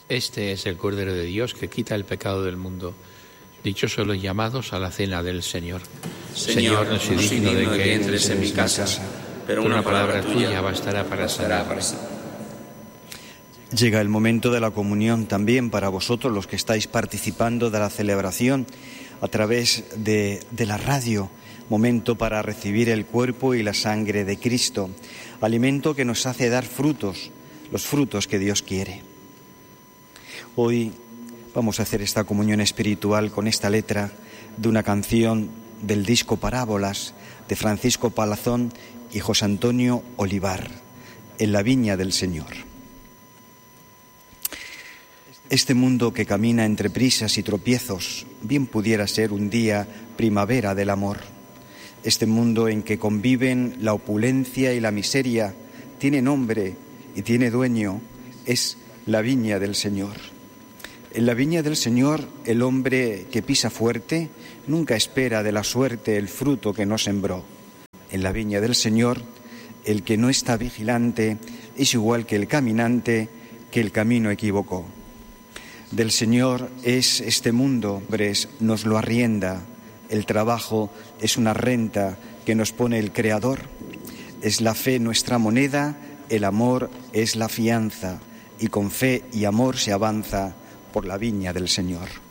Este es el Cordero de Dios que quita el pecado del mundo. Dichosos los llamados a la cena del Señor. Señor, no soy digno de que entres en mi casa, pero una palabra tuya bastará para sanar. Llega el momento de la comunión también para vosotros, los que estáis participando de la celebración a través de la radio. Momento para recibir el cuerpo y la sangre de Cristo, alimento que nos hace dar frutos, los frutos que Dios quiere. Hoy vamos a hacer esta comunión espiritual con esta letra de una canción del disco Parábolas de Francisco Palazón y José Antonio Olivar, En la viña del Señor. Este mundo que camina entre prisas y tropiezos bien pudiera ser un día primavera del amor. Este mundo en que conviven la opulencia y la miseria tiene nombre y tiene dueño, es la viña del Señor. En la viña del Señor, el hombre que pisa fuerte nunca espera de la suerte el fruto que no sembró. En la viña del Señor, el que no está vigilante es igual que el caminante que el camino equivocó. Del Señor es este mundo, hombres, nos lo arrienda. El trabajo es una renta que nos pone el Creador. Es la fe nuestra moneda, el amor es la fianza, y con fe y amor se avanza por la viña del Señor.